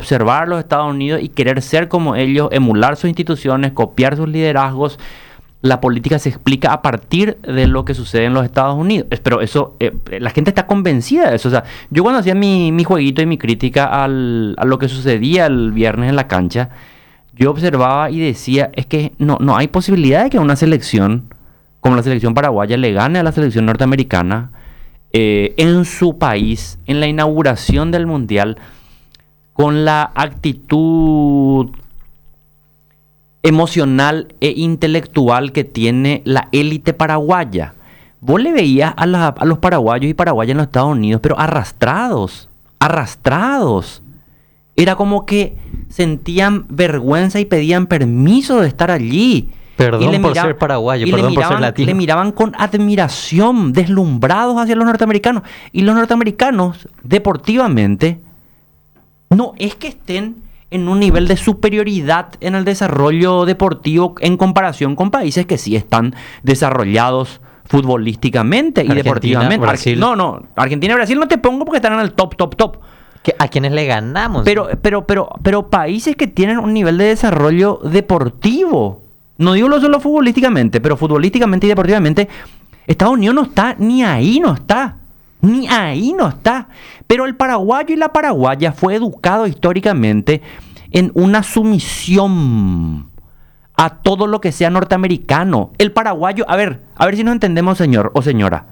observar a los Estados Unidos y querer ser como ellos, emular sus instituciones, copiar sus liderazgos. La política se explica a partir de lo que sucede en los Estados Unidos. Pero eso, la gente está convencida de eso. O sea, yo cuando hacía mi jueguito y mi crítica a lo que sucedía el viernes en la cancha, yo observaba y decía, es que no hay posibilidad de que una selección como la selección paraguaya le gane a la selección norteamericana en su país, en la inauguración del Mundial, con la actitud emocional e intelectual que tiene la élite paraguaya. Vos le veías a los paraguayos y paraguayas en los Estados Unidos, pero arrastrados. Era como que sentían vergüenza y pedían permiso de estar allí. Perdón por ser paraguayo, perdón por ser latino. Le miraban con admiración, deslumbrados hacia los norteamericanos. Y los norteamericanos, deportivamente, no es que estén en un nivel de superioridad en el desarrollo deportivo en comparación con países que sí están desarrollados futbolísticamente y deportivamente. Brasil. Argentina y Brasil no te pongo porque están en el top. ¿A quienes le ganamos? Pero países que tienen un nivel de desarrollo deportivo, no digo solo futbolísticamente, pero futbolísticamente y deportivamente, Estados Unidos no está, ni ahí no está. Pero el paraguayo y la paraguaya fue educado históricamente en una sumisión a todo lo que sea norteamericano. El paraguayo, a ver si nos entendemos, señor o señora.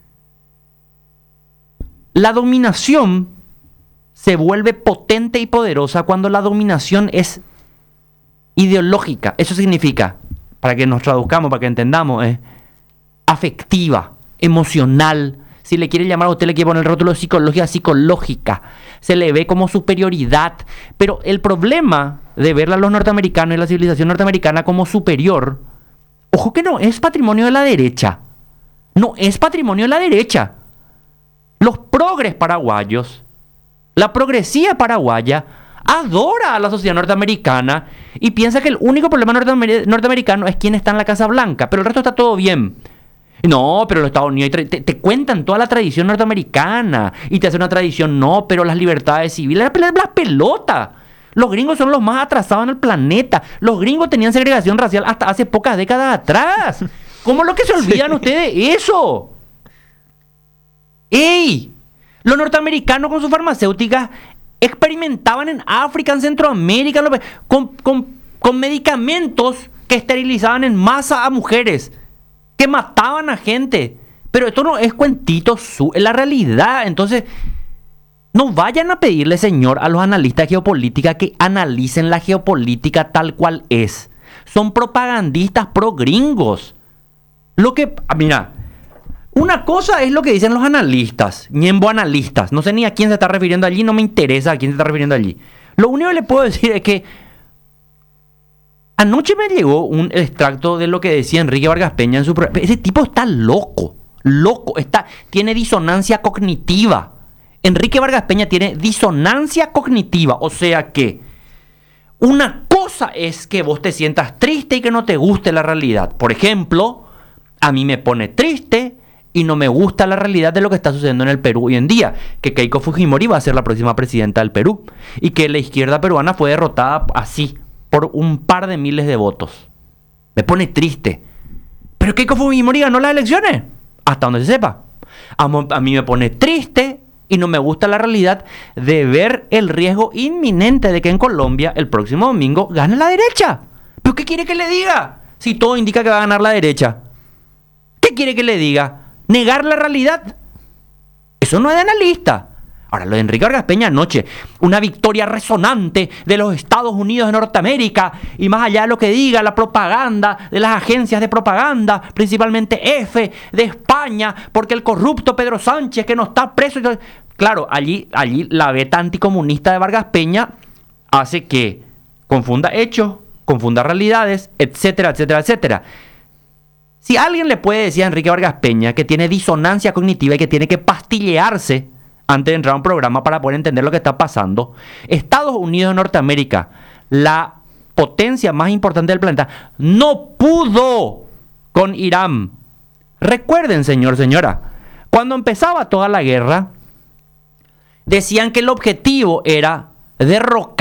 La dominación se vuelve potente y poderosa cuando la dominación es ideológica. Eso significa, para que nos traduzcamos, para que entendamos, afectiva, emocional. Si le quiere llamar a usted, le quiere poner el rótulo de psicológica. Se le ve como superioridad. Pero el problema de ver a los norteamericanos y la civilización norteamericana como superior, ojo que no es patrimonio de la derecha. No es patrimonio de la derecha. Los progres paraguayos, la progresía paraguaya, adora a la sociedad norteamericana y piensa que el único problema norteamericano es quién está en la Casa Blanca, pero el resto está todo bien. No, pero los Estados Unidos te cuentan toda la tradición norteamericana y te hacen una tradición, no, pero las libertades civiles, las pelotas. Los gringos son los más atrasados en el planeta. Los gringos tenían segregación racial hasta hace pocas décadas atrás. ¿Cómo es lo que se olvidan ustedes de eso? ¡Ey! Los norteamericanos con sus farmacéuticas experimentaban en África, en Centroamérica, con medicamentos que esterilizaban en masa a mujeres, que mataban a gente. Pero esto no es cuentito, es la realidad. Entonces, no vayan a pedirle, señor, a los analistas de geopolítica que analicen la geopolítica tal cual es. Son propagandistas pro gringos. Mira, una cosa es lo que dicen los analistas, ñembo analistas. No sé ni a quién se está refiriendo allí, no me interesa a quién se está refiriendo allí. Lo único que le puedo decir es que anoche me llegó un extracto de lo que decía Enrique Vargas Peña en su programa. Ese tipo está loco, tiene disonancia cognitiva. Enrique Vargas Peña tiene disonancia cognitiva, o sea que una cosa es que vos te sientas triste y que no te guste la realidad. Por ejemplo, a mí me pone triste y no me gusta la realidad de lo que está sucediendo en el Perú hoy en día, que Keiko Fujimori va a ser la próxima presidenta del Perú y que la izquierda peruana fue derrotada así, por un par de miles de votos. Me pone triste. Pero Keiko Fujimori ganó las elecciones, hasta donde se sepa. A mí me pone triste y no me gusta la realidad de ver el riesgo inminente de que en Colombia el próximo domingo gane la derecha. ¿Pero qué quiere que le diga? Si todo indica que va a ganar la derecha. ¿Qué quiere que le diga? ¿Negar la realidad? Eso no es de analista. Ahora, lo de Enrique Vargas Peña anoche, una victoria resonante de los Estados Unidos de Norteamérica, y más allá de lo que diga la propaganda de las agencias de propaganda, principalmente F de España, porque el corrupto Pedro Sánchez, que no está preso. Claro, allí la beta anticomunista de Vargas Peña hace que confunda hechos, confunda realidades, etcétera, etcétera, etcétera. Si alguien le puede decir a Enrique Vargas Peña que tiene disonancia cognitiva y que tiene que pastillearse antes de entrar a un programa para poder entender lo que está pasando, Estados Unidos de Norteamérica, la potencia más importante del planeta, no pudo con Irán. Recuerden, señora, cuando empezaba toda la guerra, decían que el objetivo era derrocar